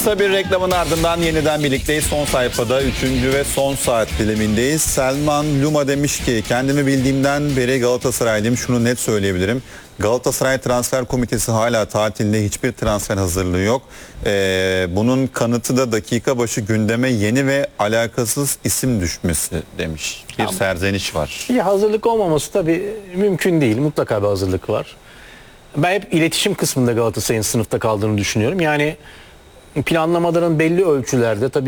Kısa bir reklamın ardından yeniden birlikteyiz. Son sayfada 3. ve son saat dilimindeyiz. Selman Luma demiş ki kendimi bildiğimden beri Galatasaraylıyım. Şunu net söyleyebilirim. Galatasaray Transfer Komitesi hala tatilde, hiçbir transfer hazırlığı yok. Bunun kanıtı da dakika başı gündeme yeni ve alakasız isim düşmesi demiş. Bir serzeniş var. Bir hazırlık olmaması tabii mümkün değil. Mutlaka bir hazırlık var. Ben hep iletişim kısmında Galatasaray'ın sınıfta kaldığını düşünüyorum. Yani planlamaların belli ölçülerde tabii